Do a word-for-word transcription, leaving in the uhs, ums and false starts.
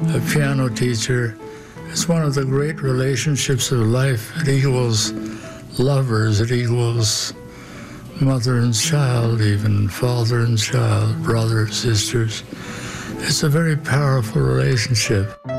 a piano teacher. It's one of the great relationships of life. It equals lovers, it equals mother and child, even father and child, brother, sisters. It's a very powerful relationship.